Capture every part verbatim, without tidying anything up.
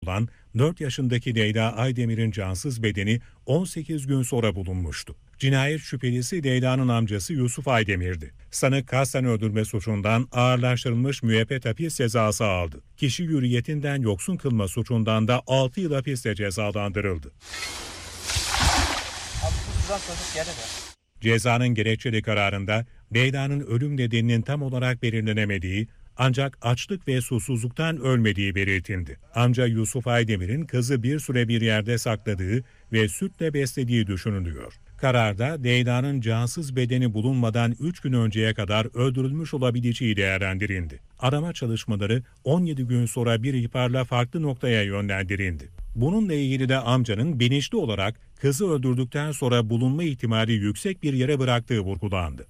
olan dört yaşındaki Leyla Aydemir'in cansız bedeni on sekiz gün sonra bulunmuştu. Cinayet şüphelisi Leyla'nın amcası Yusuf Aydemir'di. Sanık kasten öldürme suçundan ağırlaştırılmış müebbet hapis cezası aldı. Kişi hürriyetinden yoksun kılma suçundan da altı yıl hapisle cezalandırıldı. Cezanın gerekçeli kararında Leyla'nın ölüm nedeninin tam olarak belirlenemediği, ancak açlık ve susuzluktan ölmediği belirtildi. Amca Yusuf Aydemir'in kızı bir süre bir yerde sakladığı ve sütle beslediği düşünülüyor. Kararda Leyla'nın cansız bedeni bulunmadan üç gün önceye kadar öldürülmüş olabileceği değerlendirildi. Arama çalışmaları on yedi gün sonra bir ihbarla farklı noktaya yönlendirildi. Bununla ilgili de amcanın bilinçli olarak kızı öldürdükten sonra bulunma ihtimali yüksek bir yere bıraktığı vurgulandı.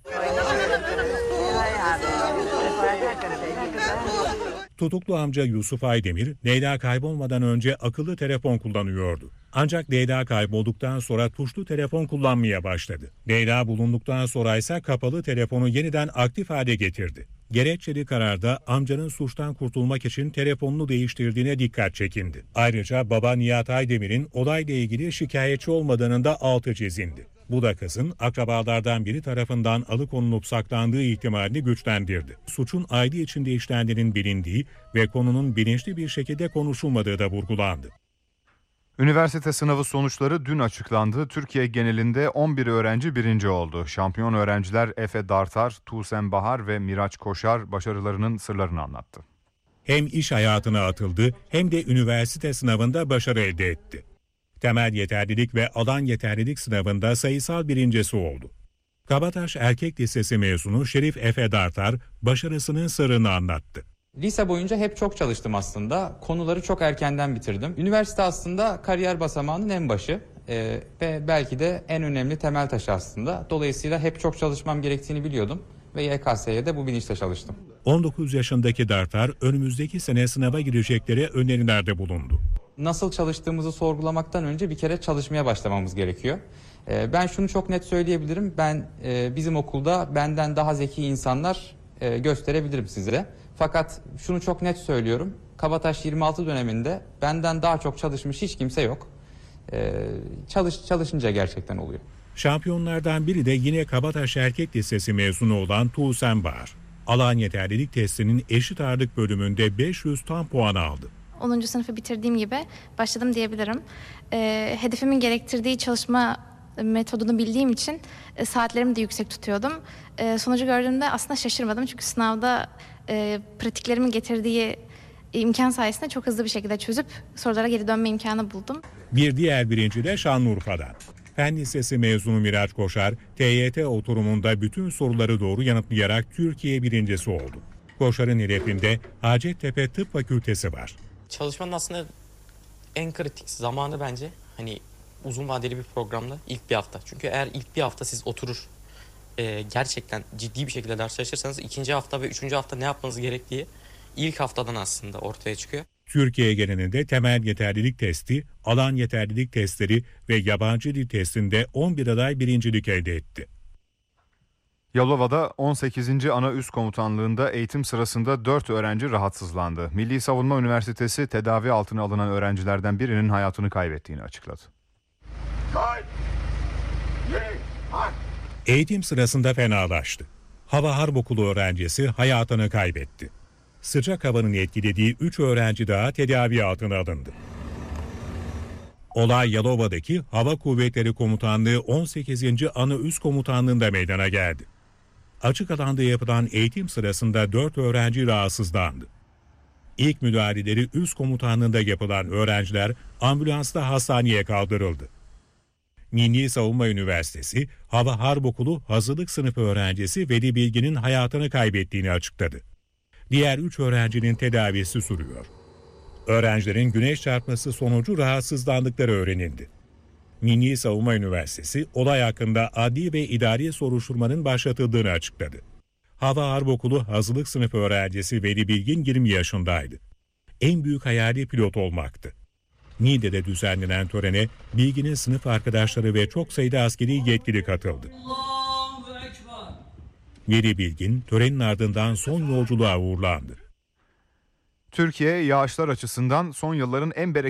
Tutuklu amca Yusuf Aydemir, Leyla kaybolmadan önce akıllı telefon kullanıyordu. Ancak Leyla kaybolduktan sonra tuşlu telefon kullanmaya başladı. Leyla bulunduktan sonra ise kapalı telefonu yeniden aktif hale getirdi. Gerekçeli kararda amcanın suçtan kurtulmak için telefonunu değiştirdiğine dikkat çekildi. Ayrıca baba Nihat Aydemir'in olayla ilgili şikayetçi olmadığının da altı çizildi. Bu da kızın akrabalardan biri tarafından alıkonulup saklandığı ihtimalini güçlendirdi. Suçun aile içinde işlendiğinin bilindiği ve konunun bilinçli bir şekilde konuşulmadığı da vurgulandı. Üniversite sınavı sonuçları dün açıklandı. Türkiye genelinde on bir öğrenci birinci oldu. Şampiyon öğrenciler Efe Dartar, Tuğsen Bahar ve Miraç Koşar başarılarının sırlarını anlattı. Hem iş hayatına atıldı hem de üniversite sınavında başarı elde etti. Temel yeterlilik ve alan yeterlilik sınavında sayısal birincisi oldu. Kabataş Erkek Lisesi mezunu Şerif Efe Dartar başarısının sırrını anlattı. Lise boyunca hep çok çalıştım aslında. Konuları çok erkenden bitirdim. Üniversite aslında kariyer basamağının en başı ee, ve belki de en önemli temel taşı aslında. Dolayısıyla hep çok çalışmam gerektiğini biliyordum ve Y K S'ye de bu bilinçle çalıştım. on dokuz yaşındaki Dartar önümüzdeki sene sınava gireceklere önerilerde bulundu. Nasıl çalıştığımızı sorgulamaktan önce bir kere çalışmaya başlamamız gerekiyor. Ee, ben şunu çok net söyleyebilirim. Ben e, bizim okulda benden daha zeki insanlar e, gösterebilirim size. Fakat şunu çok net söylüyorum. Kabataş yirmi altı döneminde benden daha çok çalışmış hiç kimse yok. Ee, çalış çalışınca gerçekten oluyor. Şampiyonlardan biri de yine Kabataş Erkek Lisesi mezunu olan Tuğsen Bahar. Alan yeterlilik testinin eşit ağırlık bölümünde beş yüz tam puan aldı. onuncu sınıfı bitirdiğim gibi başladım diyebilirim. E, hedefimin gerektirdiği çalışma metodunu bildiğim için e, saatlerimi de yüksek tutuyordum. E, sonucu gördüğümde aslında şaşırmadım çünkü sınavda e, pratiklerimin getirdiği imkan sayesinde çok hızlı bir şekilde çözüp sorulara geri dönme imkanı buldum. Bir diğer birinci de Şanlıurfa'dan. Fen Lisesi mezunu Miraç Koşar, T Y T oturumunda bütün soruları doğru yanıtlayarak Türkiye birincisi oldu. Koşar'ın hedefinde Hacettepe Tıp Fakültesi var. Çalışmanın aslında en kritik zamanı bence hani uzun vadeli bir programda ilk bir hafta. Çünkü eğer ilk bir hafta siz oturur e, gerçekten ciddi bir şekilde ders çalışırsanız ikinci hafta ve üçüncü hafta ne yapmanız gerektiği ilk haftadan aslında ortaya çıkıyor. Türkiye genelinde temel yeterlilik testi, alan yeterlilik testleri ve yabancı dil testinde on bir aday birincilik elde etti. Yalova'da on sekizinci Ana Üst Komutanlığı'nda eğitim sırasında dört öğrenci rahatsızlandı. Milli Savunma Üniversitesi tedavi altına alınan öğrencilerden birinin hayatını kaybettiğini açıkladı. Eğitim sırasında fenalaştı. Hava Harp Okulu öğrencisi hayatını kaybetti. Sıcak havanın etkilediği üç öğrenci daha tedavi altına alındı. Olay Yalova'daki Hava Kuvvetleri Komutanlığı on sekizinci Ana Üst Komutanlığı'nda meydana geldi. Açık alanda yapılan eğitim sırasında dört öğrenci rahatsızlandı. İlk müdahaleleri üst komutanlığında yapılan öğrenciler ambulansla hastaneye kaldırıldı. Milli Savunma Üniversitesi Hava Harp Okulu hazırlık sınıfı öğrencisi Veli Bilgin'in hayatını kaybettiğini açıkladı. Diğer üç öğrencinin tedavisi sürüyor. Öğrencilerin güneş çarpması sonucu rahatsızlandıkları öğrenildi. Milli Savunma Üniversitesi olay hakkında adli ve idari soruşturmanın başlatıldığını açıkladı. Hava Harp Okulu hazırlık sınıfı öğrencisi Veli Bilgin yirmi yaşındaydı. En büyük hayali pilot olmaktı. Niğde'de düzenlenen törene Bilgin'in sınıf arkadaşları ve çok sayıda askeri yetkili katıldı. Veli Bilgin törenin ardından son yolculuğa uğurlandı. Türkiye yağışlar açısından son yılların en bereketli